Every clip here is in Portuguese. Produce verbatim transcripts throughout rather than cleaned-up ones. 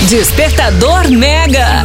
Despertador Mega.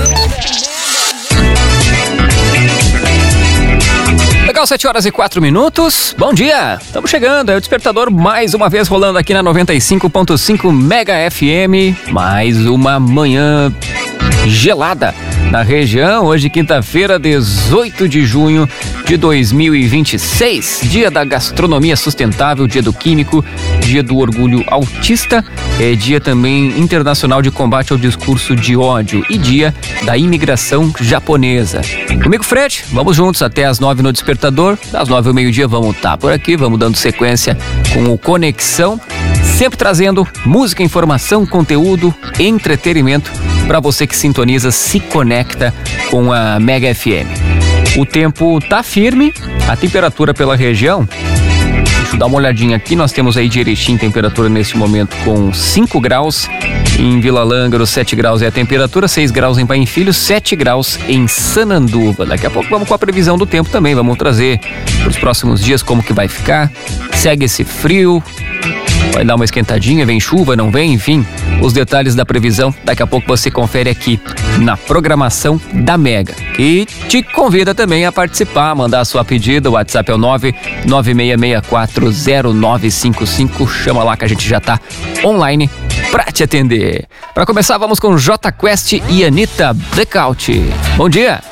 Legal, sete horas e quatro minutos. Bom dia, estamos chegando. É o Despertador mais uma vez rolando aqui na noventa e cinco ponto cinco Mega F M. Mais uma manhã gelada na região. Hoje, quinta-feira, dezoito de junho de dois mil e vinte e seis. Dia da gastronomia sustentável, dia do químico, dia do orgulho autista. É dia também internacional de combate ao discurso de ódio e dia da imigração japonesa. Comigo, Fred, vamos juntos até as nove no Despertador. Das nove ao meio-dia vamos estar por aqui, vamos dando sequência com o Conexão, sempre trazendo música, informação, conteúdo, entretenimento para você que sintoniza, se conecta com a Mega F M. O tempo tá firme, a temperatura pela região, deixa eu dar uma olhadinha aqui, nós temos aí de Erechim temperatura neste momento com cinco graus, em Vila Lângaro sete graus é a temperatura, seis graus em Pai Filho, sete graus em Sananduva. Daqui a pouco vamos com a previsão do tempo também, vamos trazer para os próximos dias como que vai ficar, segue esse frio, vai dar uma esquentadinha, vem chuva, não vem, enfim, os detalhes da previsão, daqui a pouco você confere aqui na programação da Mega, que te convida também a participar, mandar a sua pedida, o WhatsApp é o nove nove seis seis quatro zero nove cinco cinco, chama lá que a gente já tá online pra te atender. Pra começar, vamos com Jota Quest e Anitta Blackout. Bom dia!